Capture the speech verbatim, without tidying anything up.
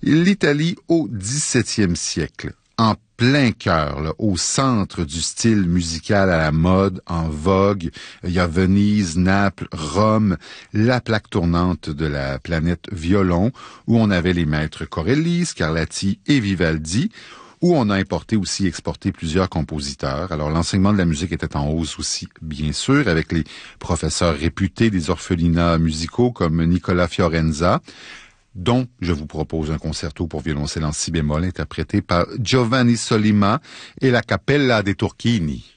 L'Italie au dix-septième siècle, en plein cœur, là, au centre du style musical à la mode, en vogue. Il y a Venise, Naples, Rome, la plaque tournante de la planète violon, où on avait les maîtres Corelli, Scarlatti et Vivaldi, où on a importé aussi, exporté plusieurs compositeurs. Alors, l'enseignement de la musique était en hausse aussi, bien sûr, avec les professeurs réputés des orphelinats musicaux comme Nicola Fiorenza, dont je vous propose un concerto pour violoncelle en si bémol interprété par Giovanni Sollima et la Cappella dei Turchini.